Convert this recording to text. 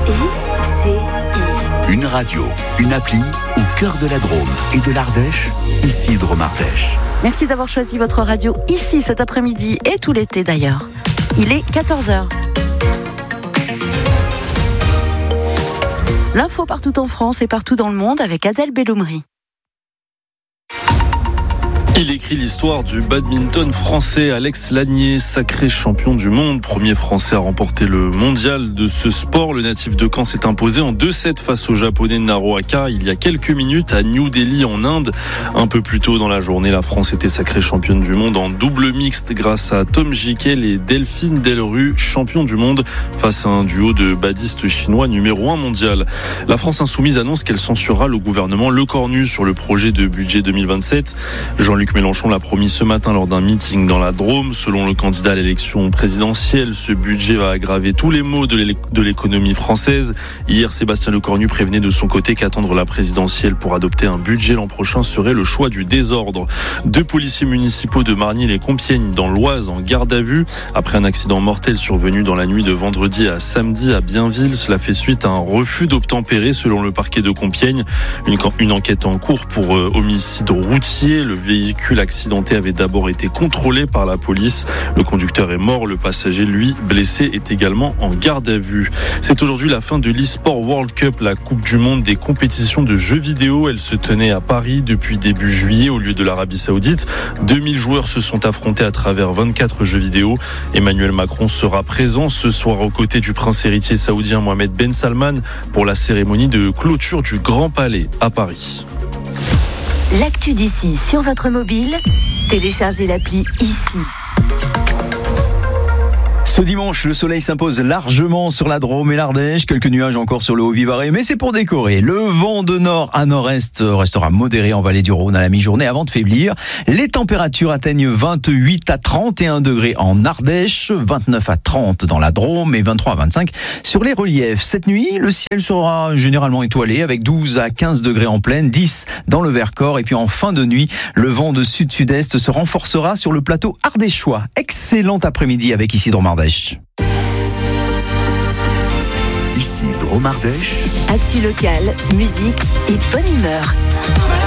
Une radio, une appli au cœur de la Drôme et de l'Ardèche, ici Drôme Ardèche. Merci d'avoir choisi votre radio ici cet après-midi et tout l'été d'ailleurs. Il est 14h. L'info partout en France et partout dans le monde avec Adèle Belloumri. Il écrit l'histoire du badminton français. Alex Lanier, sacré champion du monde, premier français à remporter le mondial de ce sport. Le natif de Caen s'est imposé en 2-7 face au japonais Naruhaka il y a quelques minutes à New Delhi en Inde. Un peu plus tôt dans la journée, la France était sacrée championne du monde en double mixte grâce à Tom Jikel et Delphine Delru, champion du monde face à un duo de badistes chinois numéro 1 mondial. La France insoumise annonce qu'elle censurera le gouvernement Lecornu sur le projet de budget 2027. Jean-Luc Mélenchon l'a promis ce matin lors d'un meeting dans la Drôme. Selon le candidat à l'élection présidentielle, ce budget va aggraver tous les maux de l'économie française. Hier, Sébastien Lecornu prévenait de son côté qu'attendre la présidentielle pour adopter un budget l'an prochain serait le choix du désordre. 2 policiers municipaux de Margny-les-Compiègnes dans l'Oise en garde à vue après un accident mortel survenu dans la nuit de vendredi à samedi à Bienville. Cela fait suite à un refus d'obtempérer selon le parquet de Compiègne. Une enquête en cours pour homicide routier. Le véhicule accidenté avait d'abord été contrôlé par la police. Le conducteur est mort, le passager, lui, blessé, est également en garde à vue. C'est aujourd'hui la fin de l'eSport World Cup, la Coupe du Monde des compétitions de jeux vidéo. Elle se tenait à Paris depuis début juillet au lieu de l'Arabie Saoudite. 2000 joueurs se sont affrontés à travers 24 jeux vidéo. Emmanuel Macron sera présent ce soir aux côtés du prince héritier saoudien Mohamed Ben Salman pour la cérémonie de clôture du Grand Palais à Paris. L'actu d'ici sur votre mobile, téléchargez l'appli ici. Ce dimanche, le soleil s'impose largement sur la Drôme et l'Ardèche. Quelques nuages encore sur le Haut-Vivarais, mais c'est pour décorer. Le vent de nord à nord-est restera modéré en vallée du Rhône à la mi-journée avant de faiblir. Les températures atteignent 28 à 31 degrés en Ardèche, 29 à 30 dans la Drôme et 23 à 25 sur les reliefs. Cette nuit, le ciel sera généralement étoilé avec 12 à 15 degrés en plaine, 10 dans le Vercors. Et puis en fin de nuit, le vent de sud-sud-est se renforcera sur le plateau ardéchois. Excellent après-midi avec ici Drôme Ardèche. Ici Drôme Ardèche. Actu locale, musique et bonne humeur.